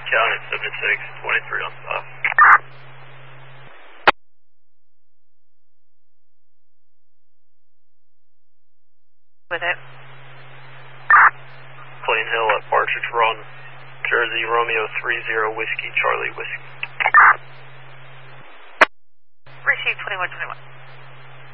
County 76, 23 on spot. With it. Plain Hill at Partridge Run, Jersey, Romeo 30 Whiskey, Charlie Whiskey. Receive 2121.